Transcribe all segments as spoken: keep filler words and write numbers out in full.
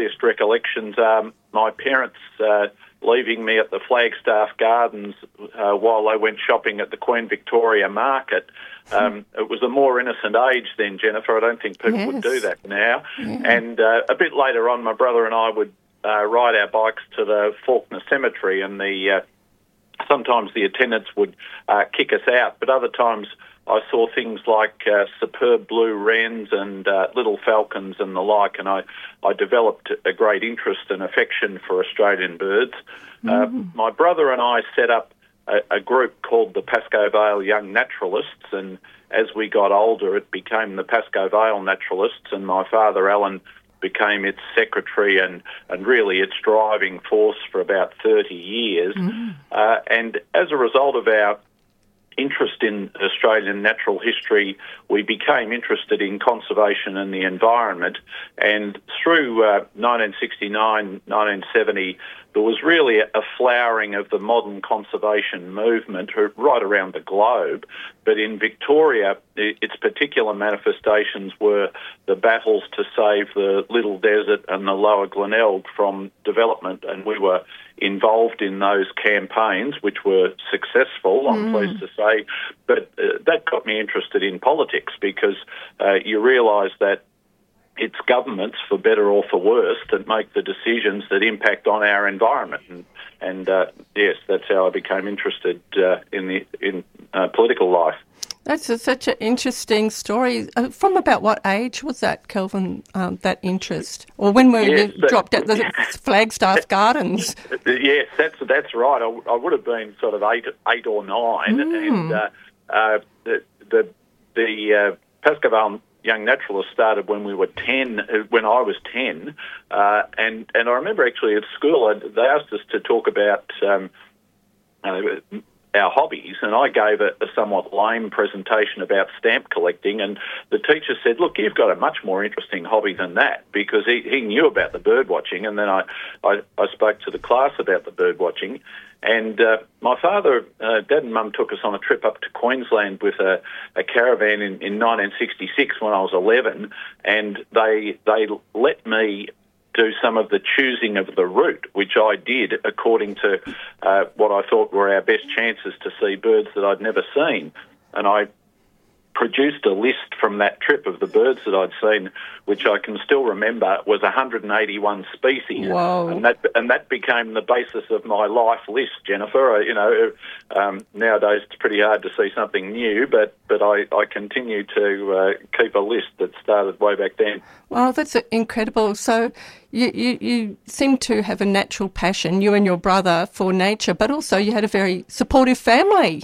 earliest recollections are my parents uh, leaving me at the Flagstaff Gardens uh, while they went shopping at the Queen Victoria Market. Um, it was a more innocent age then, Jennifer. I don't think people Yes. would do that now. Yeah. And uh, a bit later on, my brother and I would uh, ride our bikes to the Faulkner Cemetery, and the uh, sometimes the attendants would uh, kick us out, but other times I saw things like uh, superb blue wrens and uh, little falcons and the like, and I, I developed a great interest and affection for Australian birds. Mm-hmm. Uh, my brother and I set up a, a group called the Pascoe Vale Young Naturalists, and as we got older it became the Pascoe Vale Naturalists, and my father Alan became its secretary and, and really its driving force for about thirty years. Mm-hmm. Uh, and as a result of our interest in Australian natural history, we became interested in conservation and the environment. And through uh, nineteen sixty-nine, nineteen seventy, there was really a flowering of the modern conservation movement right around the globe. But in Victoria, its particular manifestations were the battles to save the Little Desert and the Lower Glenelg from development, and we were involved in those campaigns, which were successful, I'm mm. pleased to say. But uh, that got me interested in politics, because uh, you realise that it's governments, for better or for worse, that make the decisions that impact on our environment. And, and uh, yes, that's how I became interested uh, in the in uh, political life. That's a, such an interesting story. Uh, from about what age was that, Kelvin, um, that interest? Or when were yes, you dropped at the Flagstaff Gardens? Yes, that's that's right. I, I would have been sort of eight, eight or nine, mm. and uh, uh, the the, the uh, Pascoe Vale Young Naturalists started when we were ten, when I was ten, uh, and and I remember actually at school they asked us to talk about um, uh, our hobbies, and I gave a, a somewhat lame presentation about stamp collecting, and the teacher said, look, you've got a much more interesting hobby than that, because he, he knew about the bird watching, and then I, I, I spoke to the class about the bird watching, and uh, my father, uh, Dad and Mum took us on a trip up to Queensland with a, a caravan in, in nineteen sixty-six when I was eleven, and they they let me do some of the choosing of the route, which I did according to uh, what I thought were our best chances to see birds that I'd never seen. And I produced a list from that trip of the birds that I'd seen, which I can still remember was one hundred eighty-one species. Whoa. And that and that became the basis of my life list, Jennifer. Uh, you know, um, nowadays it's pretty hard to see something new, but, but I, I continue to uh, keep a list that started way back then. Wow, that's incredible. So you, you, you seem to have a natural passion, you and your brother, for nature, but also you had a very supportive family.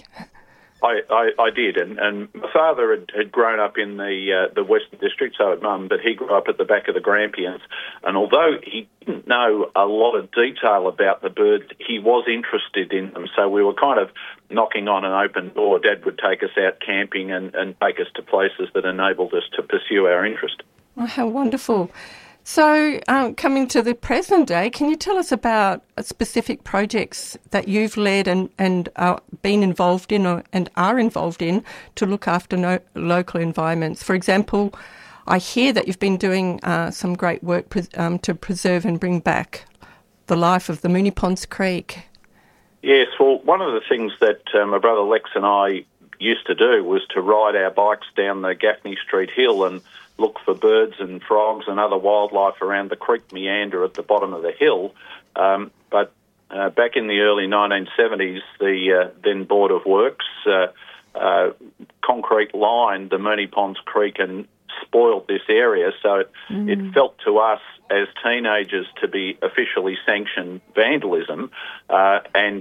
I, I, I did, and, and my father had, had grown up in the uh, the Western District, so had Mum, but he grew up at the back of the Grampians, and although he didn't know a lot of detail about the birds, he was interested in them, so we were kind of knocking on an open door. Dad would take us out camping and, and take us to places that enabled us to pursue our interest. Oh, how wonderful. So, um, coming to the present day, can you tell us about specific projects that you've led and, and uh, been involved in or, and are involved in to look after no, local environments? For example, I hear that you've been doing uh, some great work pre- um, to preserve and bring back the life of the Moonee Ponds Creek. Yes, well, one of the things that uh, my brother Lex and I used to do was to ride our bikes down the Gaffney Street Hill and look for birds and frogs and other wildlife around the creek meander at the bottom of the hill. Um, but uh, back in the early nineteen seventies, the uh, then Board of Works uh, uh, concrete lined the Moonee Ponds Creek and spoiled this area. So it, mm. it felt to us as teenagers to be officially sanctioned vandalism, uh, and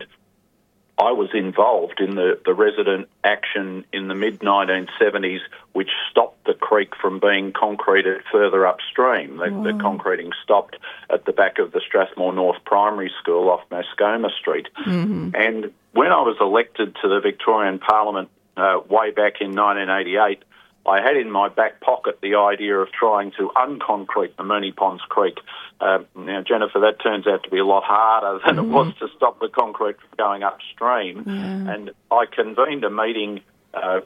I was involved in the, the resident action in the mid nineteen seventies, which stopped the creek from being concreted further upstream. The, the concreting stopped at the back of the Strathmore North Primary School off Mascoma Street. Mm-hmm. And when I was elected to the Victorian Parliament uh, way back in nineteen eighty-eight, I had in my back pocket the idea of trying to unconcrete the Moonee Ponds Creek. Uh, now, Jennifer, that turns out to be a lot harder than mm-hmm. it was to stop the concrete from going upstream. Yeah. And I convened a meeting uh,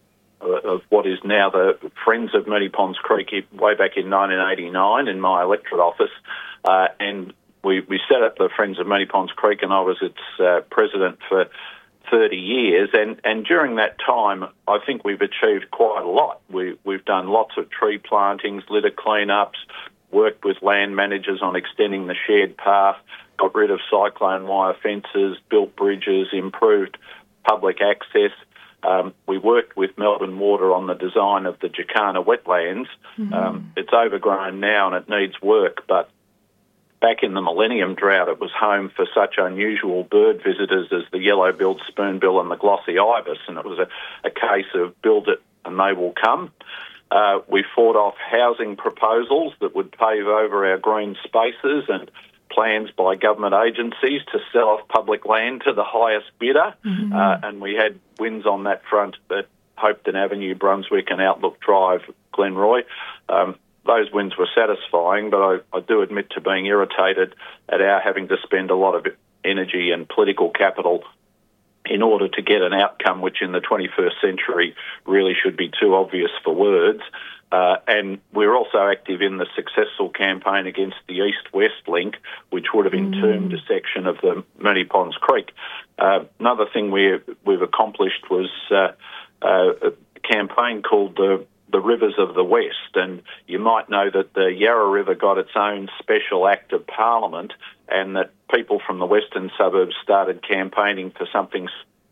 of what is now the Friends of Moonee Ponds Creek way back in nineteen eighty-nine in my electorate office. uh, and we, we set up the Friends of Moonee Ponds Creek, and I was its uh, president for thirty years, and, and during that time, I think we've achieved quite a lot. We, we've done lots of tree plantings, litter cleanups, worked with land managers on extending the shared path, got rid of cyclone wire fences, built bridges, improved public access. Um, we worked with Melbourne Water on the design of the Jacana wetlands. Mm-hmm. Um, it's overgrown now and it needs work, but back in the millennium drought, it was home for such unusual bird visitors as the yellow-billed spoonbill and the glossy ibis, and it was a, a case of build it and they will come. Uh, we fought off housing proposals that would pave over our green spaces and plans by government agencies to sell off public land to the highest bidder, mm-hmm. uh, and we had wins on that front at Hopetoun Avenue, Brunswick and Outlook Drive, Glenroy. Um, Those wins were satisfying, but I, I do admit to being irritated at our having to spend a lot of energy and political capital in order to get an outcome which in the twenty-first century really should be too obvious for words. Uh, and we're also active in the successful campaign against the East-West link, which would have entombed mm. a section of the Moonee Ponds Creek. Uh, another thing we, we've accomplished was uh, uh, a campaign called the the Rivers of the West, and you might know that the Yarra River got its own special Act of Parliament, and that people from the western suburbs started campaigning for something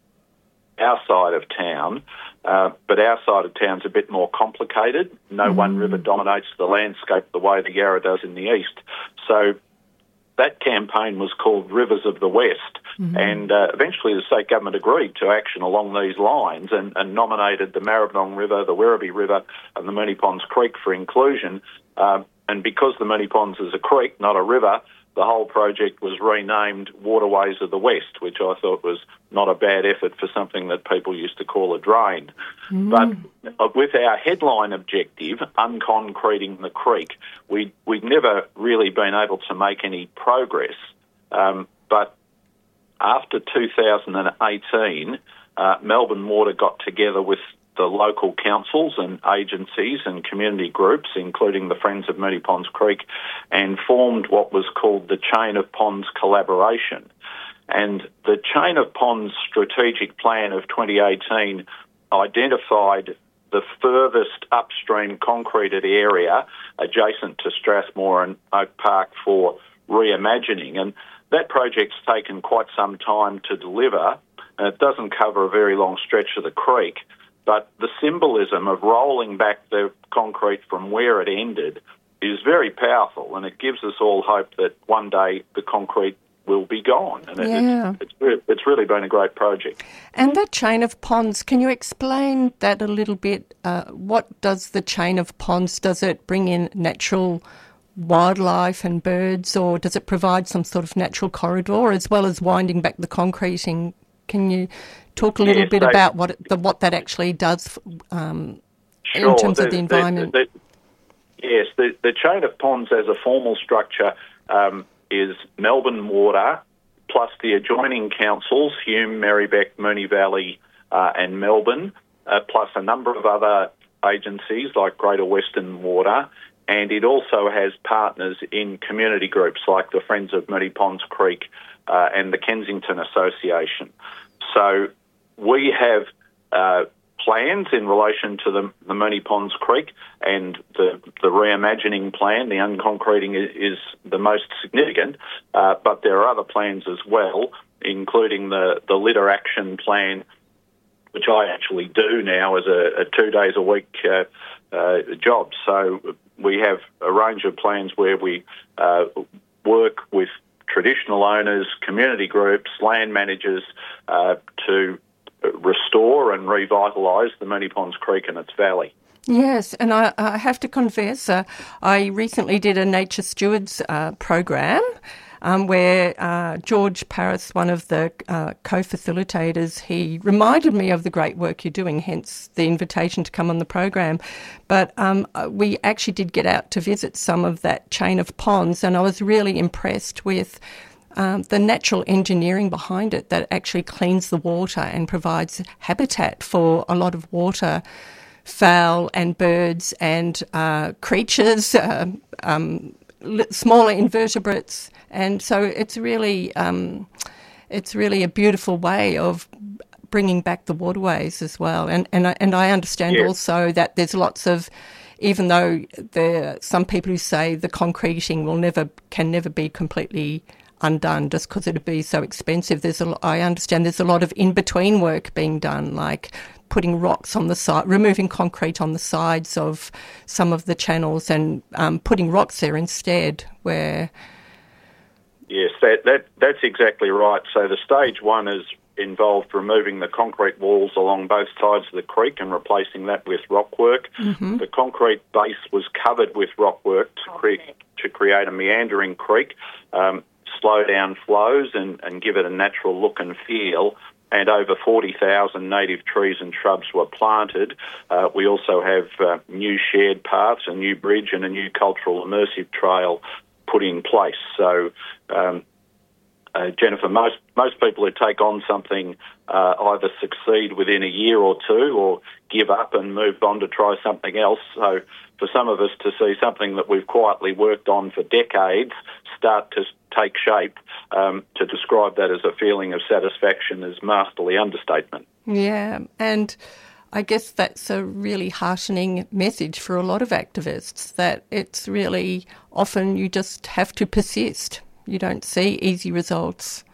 our side of town, uh, but our side of town's a bit more complicated. No mm. one river dominates the landscape the way the Yarra does in the east. So that campaign was called Rivers of the West, mm-hmm. and uh, eventually the state government agreed to action along these lines and, and nominated the Maribyrnong River, the Werribee River and the Moonee Ponds Creek for inclusion. Um, and because the Moonee Ponds is a creek, not a river, the whole project was renamed Waterways of the West, which I thought was not a bad effort for something that people used to call a drain. Mm. But with our headline objective, unconcreting the creek, we, we'd never really been able to make any progress. Um, but after two thousand eighteen, uh, Melbourne Water got together with the local councils and agencies and community groups, including the Friends of Moonee Ponds Creek, and formed what was called the Chain of Ponds Collaboration. And the Chain of Ponds strategic plan of twenty eighteen identified the furthest upstream concreted area adjacent to Strathmore and Oak Park for reimagining. And that project's taken quite some time to deliver, and it doesn't cover a very long stretch of the creek. But the symbolism of rolling back the concrete from where it ended is very powerful, and it gives us all hope that one day the concrete will be gone. And yeah. it's, it's, it's really been a great project. And that chain of ponds, can you explain that a little bit? Uh, what does the chain of ponds, does it bring in natural wildlife and birds, or does it provide some sort of natural corridor as well as winding back the concreting? Can you talk a little yes, bit they, about what it, the, what that actually does um, sure, in terms the, of the environment? The, the, yes, the, the chain of ponds as a formal structure um, is Melbourne Water plus the adjoining councils, Hume, Marybeck, Moonee Valley uh, and Melbourne, uh, plus a number of other agencies like Greater Western Water, and it also has partners in community groups like the Friends of Moonee Ponds Creek uh, and the Kensington Association. So we have uh, plans in relation to the, the Moonee Ponds Creek, and the, the reimagining plan, the unconcreting, is, is the most significant, uh, but there are other plans as well, including the, the litter action plan, which I actually do now as a, a two days a week uh, uh, job. So we have a range of plans where we uh, work with traditional owners, community groups, land managers uh, to restore and revitalise the Moonee Ponds Creek and its valley. Yes, and I, I have to confess, uh, I recently did a Nature Stewards uh, program um, where uh, George Paris, one of the uh, co-facilitators, he reminded me of the great work you're doing, hence the invitation to come on the program. But um, we actually did get out to visit some of that chain of ponds, and I was really impressed with Um, the natural engineering behind it that actually cleans the water and provides habitat for a lot of water fowl and birds and uh, creatures, uh, um, li- smaller invertebrates, and so it's really um, it's really a beautiful way of bringing back the waterways as well. And and I, and I understand yes. also that there's lots of, even though there are some people who say the concreting will never can never be completely undone just because it'd be so expensive. There's a, I understand there's a lot of in-between work being done, like putting rocks on the side, removing concrete on the sides of some of the channels and um, putting rocks there instead. Where yes, that, that that's exactly right. So the stage one is involved removing the concrete walls along both sides of the creek and replacing that with rockwork. mm-hmm. The concrete base was covered with rockwork to create to create a meandering creek. Um, slow down flows and, and give it a natural look and feel, and over forty thousand native trees and shrubs were planted. Uh, we also have uh, new shared paths, a new bridge and a new cultural immersive trail put in place. So, um, uh, Jennifer, most, most people who take on something uh, either succeed within a year or two or give up and move on to try something else. So for some of us to see something that we've quietly worked on for decades start to take shape, um, to describe that as a feeling of satisfaction is masterly understatement. Yeah, and I guess that's a really heartening message for a lot of activists, that it's really often you just have to persist. You don't see easy results.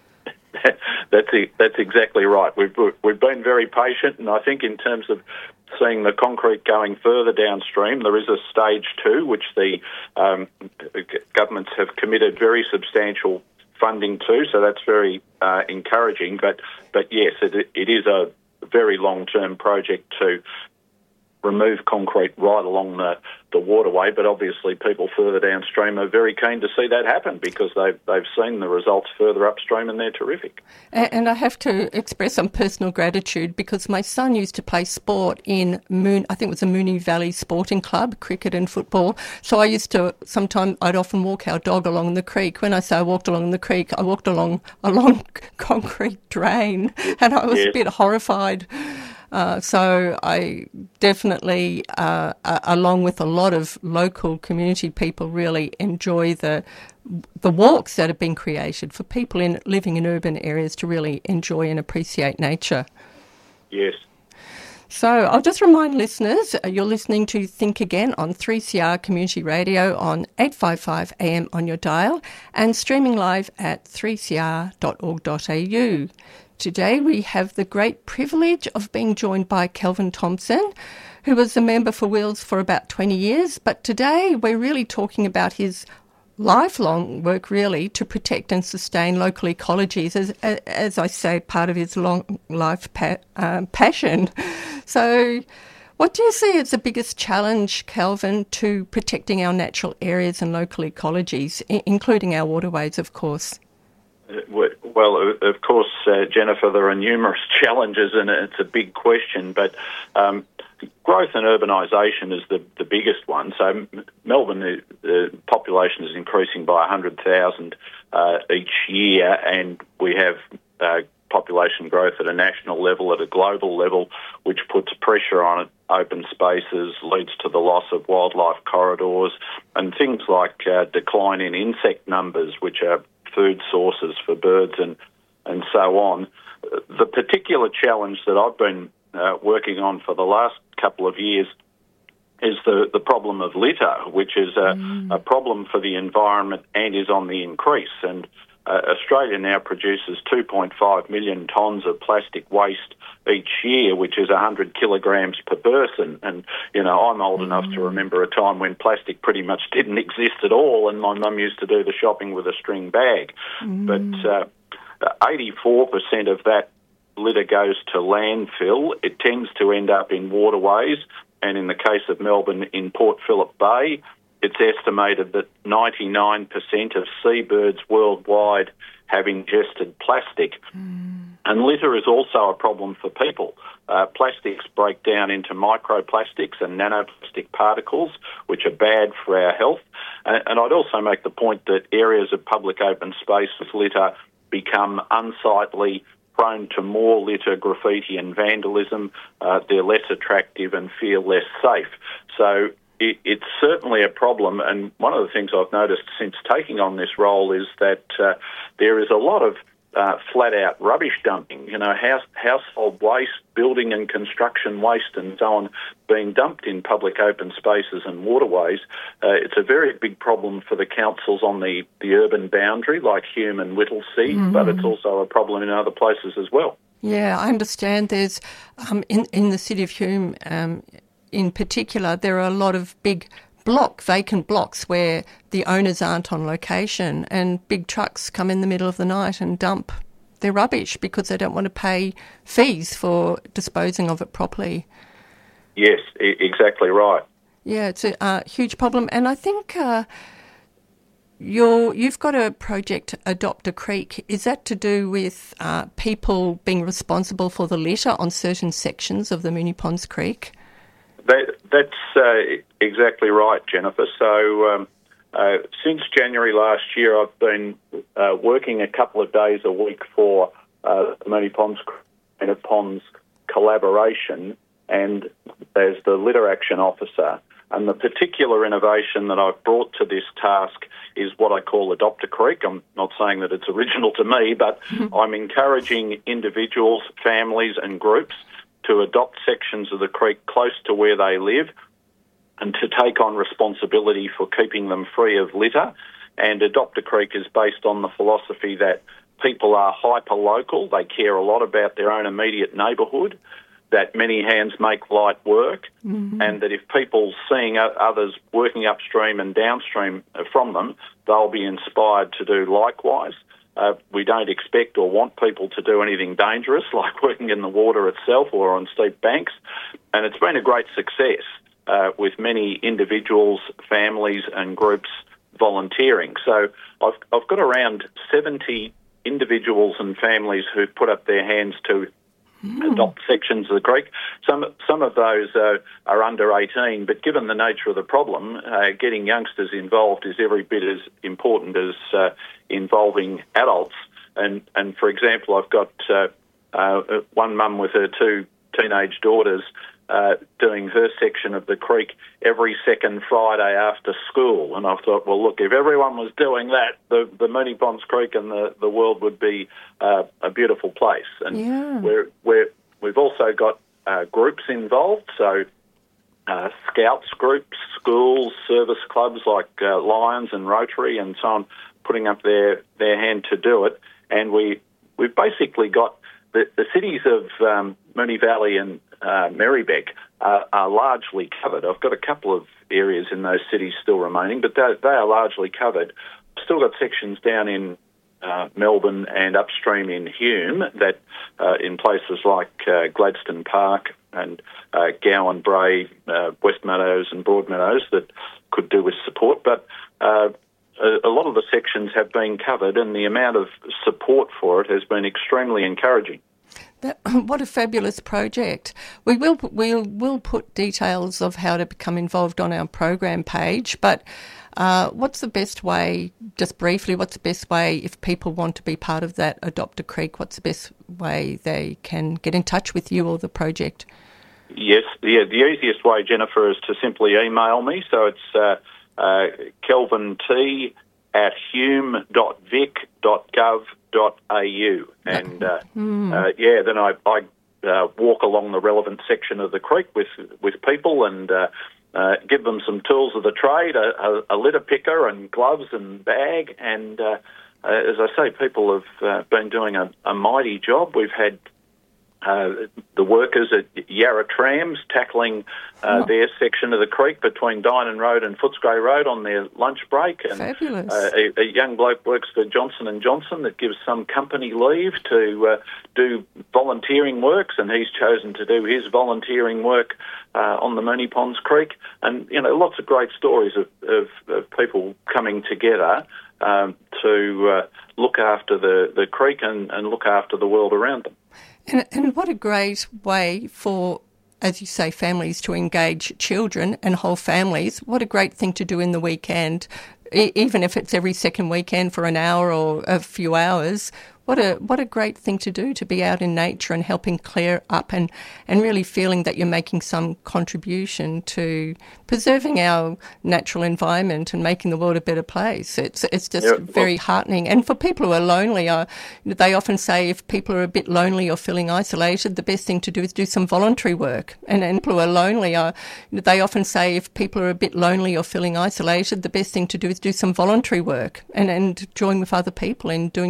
that's that's exactly right. We've we've been very patient, and I think in terms of seeing the concrete going further downstream, there is a stage two, which the um, governments have committed very substantial funding to. So that's very uh, encouraging. But but yes, it it is a very long-term project to remove concrete right along the, the waterway, but obviously people further downstream are very keen to see that happen because they've, they've seen the results further upstream and they're terrific. And, and I have to express some personal gratitude because my son used to play sport in Moon, I think it was the Moonee Valley Sporting Club, cricket and football. So I used to, sometimes I'd often walk our dog along the creek. When I say I walked along the creek, I walked along a long concrete drain and I was yes. a bit horrified. Uh, so I definitely, uh, uh, along with a lot of local community people, really enjoy the the walks that have been created for people in living in urban areas to really enjoy and appreciate nature. Yes. So I'll just remind listeners, uh, you're listening to Think Again on three C R Community Radio on eight fifty-five A M on your dial and streaming live at three c r dot org dot a u. Today we have the great privilege of being joined by Kelvin Thompson, who was a member for Wills for about twenty years, but today we're really talking about his lifelong work really to protect and sustain local ecologies, as, as I say, part of his long life pa- uh, passion. So what do you see as the biggest challenge, Kelvin, to protecting our natural areas and local ecologies, I- including our waterways, of course? Well, of course, uh, Jennifer, there are numerous challenges and it's a big question, but um, growth and urbanisation is the, the biggest one. So Melbourne, the, the population is increasing by one hundred thousand uh, each year, and we have uh, population growth at a national level, at a global level, which puts pressure on it. Open spaces, leads to the loss of wildlife corridors, and things like uh, decline in insect numbers, which are food sources for birds and, and so on. The particular challenge that I've been uh, working on for the last couple of years is the, the problem of litter, which is a, mm. a problem for the environment and is on the increase. And uh, Australia now produces two point five million tonnes of plastic waste each year, which is one hundred kilograms per person. And, you know, I'm old mm. enough to remember a time when plastic pretty much didn't exist at all, and my mum used to do the shopping with a string bag. Mm. But uh, eighty-four percent of that litter goes to landfill. It tends to end up in waterways, and in the case of Melbourne, in Port Phillip Bay, it's estimated that ninety-nine percent of seabirds worldwide have ingested plastic. Mm. And litter is also a problem for people. Uh, plastics break down into microplastics and nanoplastic particles, which are bad for our health. And, and I'd also make the point that areas of public open space with litter become unsightly, prone to more litter, graffiti and vandalism. Uh, they're less attractive and feel less safe. So it, it's certainly a problem, and one of the things I've noticed since taking on this role is that uh, there is a lot of uh, flat-out rubbish dumping, you know, house, household waste, building and construction waste and so on being dumped in public open spaces and waterways. Uh, it's a very big problem for the councils on the, the urban boundary, like Hume and Whittlesea, mm-hmm. but it's also a problem in other places as well. Yeah, I understand there's, um, in, in the city of Hume um, in particular, there are a lot of big block, vacant blocks where the owners aren't on location, and big trucks come in the middle of the night and dump their rubbish because they don't want to pay fees for disposing of it properly. Yes, e- exactly right. Yeah, it's a uh, huge problem. And I think uh, you're, you've got a project, Adopt a Creek. Is that to do with uh, people being responsible for the litter on certain sections of the Moonee Ponds Creek? That, that's uh, exactly right, Jennifer. So um, uh, since January last year, I've been uh, working a couple of days a week for uh, the Moonee Ponds Moonee Ponds collaboration, and as the litter action officer. And the particular innovation that I've brought to this task is what I call Adopt a Creek. I'm not saying that it's original to me, but mm-hmm. I'm encouraging individuals, families and groups to adopt sections of the creek close to where they live and to take on responsibility for keeping them free of litter. And Adopt a Creek is based on the philosophy that people are hyper-local, they care a lot about their own immediate neighbourhood, that many hands make light work, mm-hmm. and that if people seeing others working upstream and downstream from them, they'll be inspired to do likewise. Uh, we don't expect or want people to do anything dangerous, like working in the water itself or on steep banks. And it's been a great success uh, with many individuals, families and groups volunteering. So I've, I've got around seventy individuals and families who've put up their hands to mm. adopt sections of the creek. Some some of those uh, are under eighteen, but given the nature of the problem, uh, getting youngsters involved is every bit as important as uh, involving adults. And, and for example, I've got uh, uh, one mum with her two teenage daughters uh, doing her section of the creek every second Friday after school. And I thought, well, look, if everyone was doing that, the, the Moonee Ponds Creek and the, the world would be uh, a beautiful place. And yeah. we're, we're, we've also got uh, groups involved, so uh, scouts groups, schools, service clubs like uh, Lions and Rotary and so on, putting up their, their hand to do it. And we, we've basically got the, the cities of um, Moonee Valley and uh, Merribeck are, are largely covered. I've got a couple of areas in those cities still remaining, but they, they are largely covered. I've still got sections down in uh, Melbourne and upstream in Hume that uh, in places like uh, Gladstone Park and uh, Gowan Bray, uh, West Meadows and Broadmeadows that could do with support. But uh, a lot of the sections have been covered and the amount of support for it has been extremely encouraging. That, what a fabulous project. We will we will put details of how to become involved on our program page, but uh, what's the best way, just briefly, what's the best way if people want to be part of that Adopt a Creek, what's the best way they can get in touch with you or the project? Yes, yeah, the easiest way, Jennifer, is to simply email me. So it's uh, uh, Kelvin T at hume dot vic dot gov dot a u. And uh, mm. uh, yeah, then I, I uh, walk along the relevant section of the creek with with people and uh, uh, give them some tools of the trade, a, a, a litter picker and gloves and bag. And uh, uh, as I say, people have uh, been doing a, a mighty job. We've had Uh, the workers at Yarra Trams tackling uh, oh. their section of the creek between Dynon Road and Footscray Road on their lunch break. And Fabulous. Uh, a, a young bloke works for Johnson and Johnson that gives some company leave to uh, do volunteering works, and he's chosen to do his volunteering work uh, on the Moonee Ponds Creek. And, you know, lots of great stories of, of, of people coming together um, to uh, look after the, the creek and, and look after the world around them. And, and what a great way for, as you say, families to engage children and whole families. What a great thing to do in the weekend, e- even if it's every second weekend for an hour or a few hours. what a what a great thing to do, to be out in nature and helping clear up and, and really feeling that you're making some contribution to preserving our natural environment and making the world a better place. It's it's just Yeah, very well, heartening. And for people who are lonely, uh, they often say if people are a bit lonely or feeling isolated, the best thing to do is do some voluntary work. And, and people who are lonely, uh, they often say if people are a bit lonely or feeling isolated, the best thing to do is do some voluntary work and, and join with other people in doing